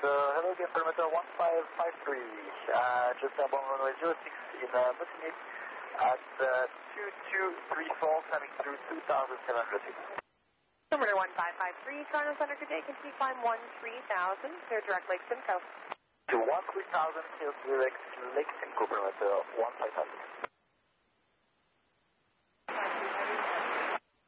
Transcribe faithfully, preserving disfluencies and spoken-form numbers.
hello again, perimeter one five five three. Uh, just above runway zero six in uh, Moutinit at uh, two two three four, coming through two thousand seven hundred feet. Perimeter one five five three, Toronto Center, good day, continue climb one three thousand, clear direct Lake Simcoe. To one three thousand, clear direct Lake Simcoe, perimeter one five five three.